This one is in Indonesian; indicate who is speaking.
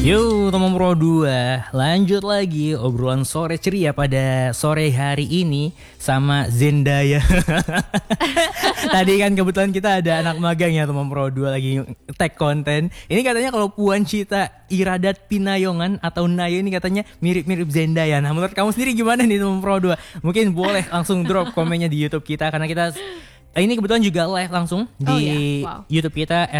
Speaker 1: Yo teman Pro 2, lanjut lagi obrolan sore ceria pada sore hari ini sama Zendaya. Tadi kan kebetulan kita ada anak magang ya teman Pro 2 lagi tag konten. Ini katanya kalau Puan Cita Iradat Pinayongan atau Nayo ini katanya mirip-mirip Zendaya. Nah menurut kamu sendiri gimana nih teman Pro 2? Mungkin boleh langsung drop komennya di YouTube kita karena kita ini kebetulan juga live langsung di YouTube kita